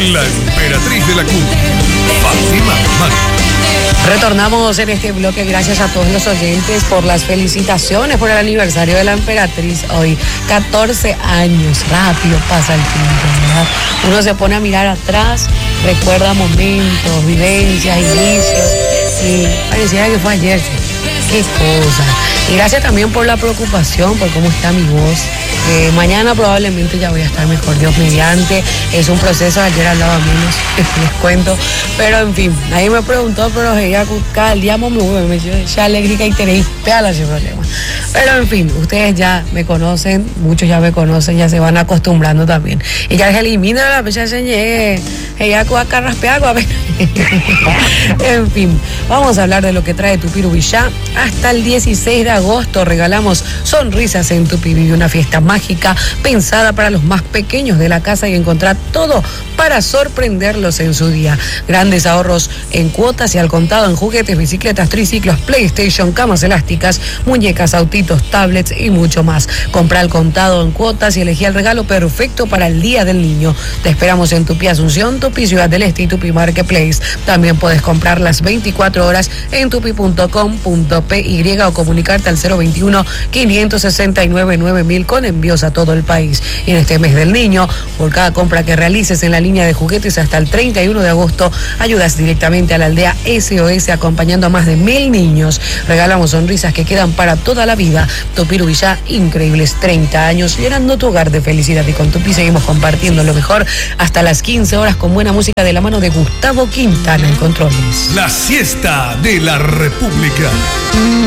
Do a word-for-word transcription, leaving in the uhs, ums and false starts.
La emperatriz de la cumbia, Fátima Román. Retornamos en este bloque gracias a todos los oyentes por las felicitaciones por el aniversario de la emperatriz. Hoy, catorce años, rápido pasa el tiempo, ¿verdad? Uno se pone a mirar atrás, recuerda momentos, vivencias, inicios, y pareciera que fue ayer. Qué cosa. Y gracias también por la preocupación, por cómo está mi voz. Eh, mañana probablemente ya voy a estar mejor, Dios mediante. Es un proceso, ayer hablaba menos, les cuento. Pero en fin, nadie me preguntó, pero ella cada día me mueve, me dice, ya alegría y tenéis, péala sin problema. Pero en fin, ustedes ya me conocen, muchos ya me conocen, ya se van acostumbrando también. Y que elimina la fecha se llegue, ella con acá raspeago, a ver. En fin, vamos a hablar de lo que trae Tupirubillá. Hasta el dieciséis de agosto regalamos sonrisas en Tupi. Vive una fiesta mágica pensada para los más pequeños de la casa y encontrar todo para sorprenderlos en su día. Grandes ahorros en cuotas y al contado en juguetes, bicicletas, triciclos, PlayStation, camas elásticas, muñecas, autitos, tablets y mucho más. Compra al contado en cuotas y elegí el regalo perfecto para el Día del Niño. Te esperamos en Tupi Asunción, Tupi Ciudad del Este y Tupi Marketplace. También puedes comprar las veinticuatro horas en tupi punto com punto pe y o comunicarte al cero veintiuno, quinientos sesenta y nueve, nueve mil con envíos a todo el país. Y en este mes del niño, por cada compra que realices en la línea de juguetes hasta el treinta y uno de agosto, ayudas directamente a la aldea S O S acompañando a más de mil niños. Regalamos sonrisas que quedan para toda la vida. Tupirubillá, increíbles treinta años, llenando tu hogar de felicidad. Y con Tupi seguimos compartiendo lo mejor hasta las quince horas con buena música de la mano de Gustavo Quintana en controles. La siesta de la República.